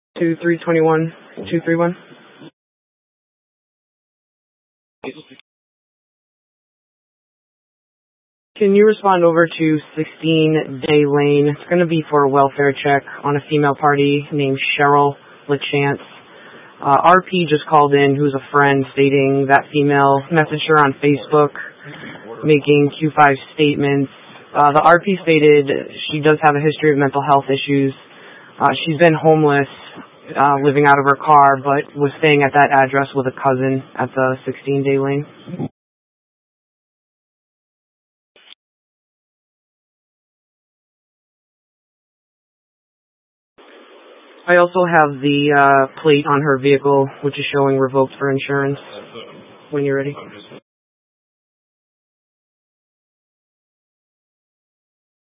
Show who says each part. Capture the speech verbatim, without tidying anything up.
Speaker 1: two three two one two three one. Can you respond over to sixteen Day Lane? It's going to be for a welfare check on a female party named Cheryl LaChance. Uh, R P just called in, who's a friend, stating that female messaged her on Facebook, making Q five statements. Uh, the R P stated she does have a history of mental health issues. Uh, she's been homeless, uh, living out of her car, but was staying at that address with a cousin at the sixteen Day Lane. I also have the uh, plate on her vehicle, which is showing revoked for insurance, when you're ready.